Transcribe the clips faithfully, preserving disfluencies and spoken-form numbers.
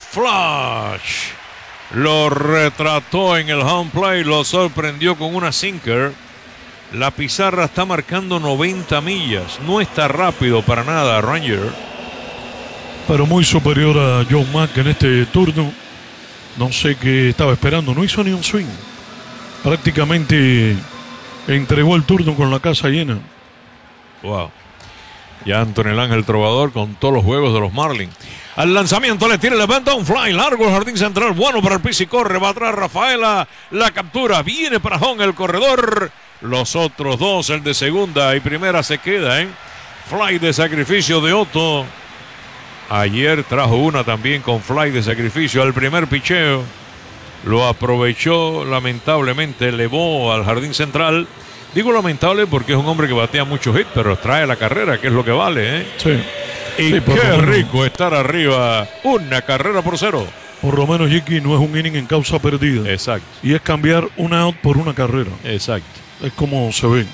Flash lo retrató en el home plate, lo sorprendió con una sinker. La pizarra está marcando noventa millas. No está rápido para nada, Ranger. Pero muy superior a Joe Mack en este turno. No sé qué estaba esperando. No hizo ni un swing. Prácticamente entregó el turno con la casa llena. Wow. Ya Anthony Lange, el trovador, con todos los juegos de los Marlins. Al lanzamiento le tira, levanta un fly largo al jardín central. Bueno para el piso y corre. Va atrás Rafaela. La captura. Viene para home el corredor. Los otros dos, el de segunda y primera, se queda, ¿eh? Fly de sacrificio de Otto. Ayer trajo una también con fly de sacrificio al primer picheo. Lo aprovechó, lamentablemente elevó al jardín central. Digo lamentable porque es un hombre que batea muchos hits, pero trae la carrera, que es lo que vale, ¿eh? Sí. Y sí, qué rico estar arriba. Una carrera por cero. Por lo menos, Jiki, no es un inning en causa perdida. Exacto. Y es cambiar un out por una carrera. Exacto. Es como se ve.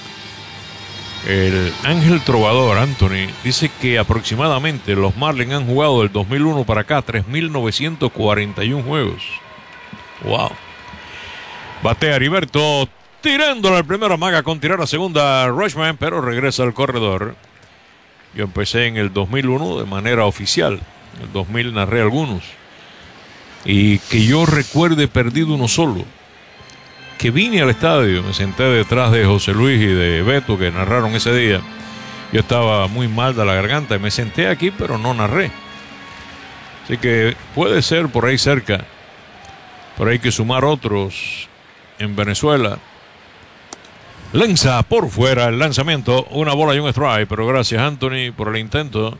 El Ángel Trovador, Anthony, dice que aproximadamente los Marlins han jugado del dos mil uno para acá tres mil novecientos cuarenta y uno juegos. Wow. Batea Heriberto, tirándole al primero, amaga con tirar a segunda Rushman, pero regresa al corredor. Yo empecé en el dos mil uno de manera oficial. En el dos mil narré algunos. Y que yo recuerde perdido uno solo. Que vine al estadio, me senté detrás de José Luis y de Beto, que narraron ese día. Yo estaba muy mal de la garganta y me senté aquí, pero no narré. Así que puede ser por ahí cerca. Pero hay que sumar otros en Venezuela. Lanza por fuera el lanzamiento, una bola y un strike, pero gracias Anthony por el intento.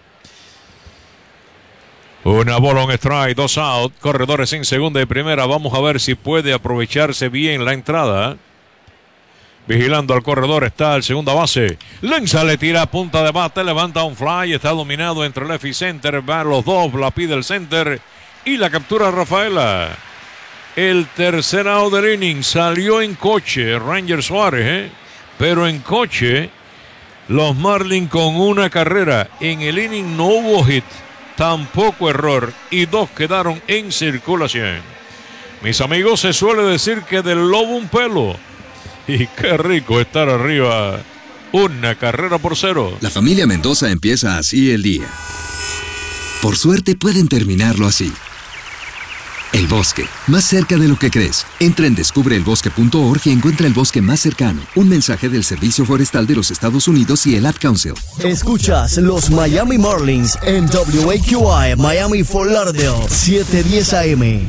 Una bola, un strike, dos out, corredores en segunda y primera. Vamos a ver si puede aprovecharse bien la entrada. Vigilando al corredor está el segunda base. Lanza, le tira a punta de bate, levanta un fly, está dominado entre left y center. Van los dos, la pide el center y la captura Rafaela. El tercer out del inning salió en coche Ranger Suárez, ¿eh? Pero en coche los Marlins con una carrera. En el inning no hubo hit, tampoco error y dos quedaron en circulación. Mis amigos, se suele decir que del lobo un pelo. Y qué rico estar arriba. Una carrera por cero. La familia Mendoza empieza así el día. Por suerte pueden terminarlo así. El bosque, más cerca de lo que crees. Entra en descubre el bosque punto org y encuentra el bosque más cercano. Un mensaje del Servicio Forestal de los Estados Unidos y el Ad Council. Escuchas los Miami Marlins en W A Q I Miami Fort Lauderdale siete diez A M.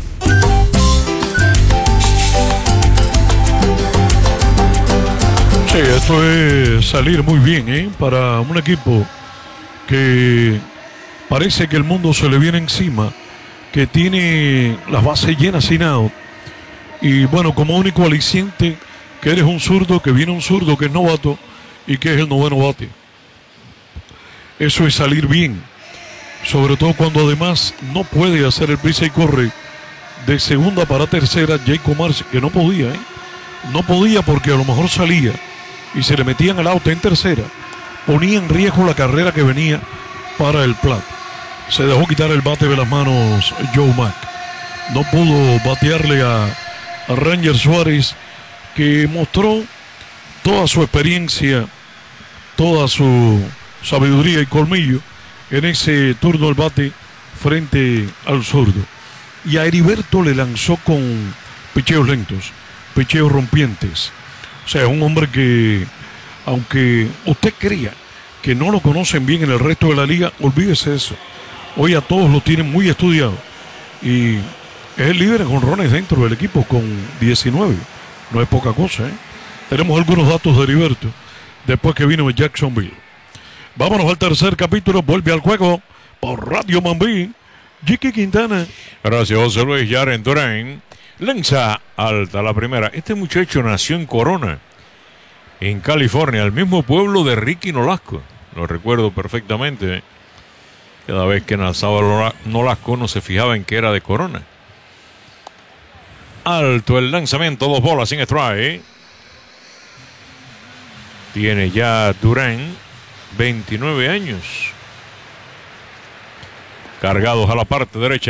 Sí, esto es salir muy bien, ¿eh? Para un equipo que parece que el mundo se le viene encima, que tiene las bases llenas sin out. Y bueno, como único aliciente, que eres un zurdo, que viene un zurdo que es novato y que es el noveno bate. Eso es salir bien. Sobre todo cuando además no puede hacer el prisa y corre de segunda para tercera Jacob Marcy, que no podía, ¿eh? No podía porque a lo mejor salía y se le metían al out en tercera. Ponía en riesgo la carrera que venía para el plato. Se dejó quitar el bate de las manos Joe Mack. No pudo batearle a, a Ranger Suárez, que mostró toda su experiencia, toda su sabiduría y colmillo en ese turno al bate frente al zurdo. Y a Heriberto le lanzó con picheos lentos, picheos rompientes. O sea, es un hombre que, aunque usted crea que no lo conocen bien en el resto de la liga, olvídese eso. Hoy a todos lo tienen muy estudiado y es el líder en jonrones dentro del equipo con diecinueve. No es poca cosa, ¿eh? Tenemos algunos datos de Heriberto después que vino de Jacksonville. Vámonos al tercer capítulo. Vuelve al juego por Radio Mambí. Jiki Quintana. Gracias, José Luis. Yaren Durán lanza alta la primera. Este muchacho nació en Corona, en California, el mismo pueblo de Ricky Nolasco. Lo recuerdo perfectamente. Cada vez que lanzaba Nolasco no se fijaba en que era de Corona. Alto el lanzamiento, dos bolas sin strike. Tiene ya Durán veintinueve años. Cargados a la parte derecha.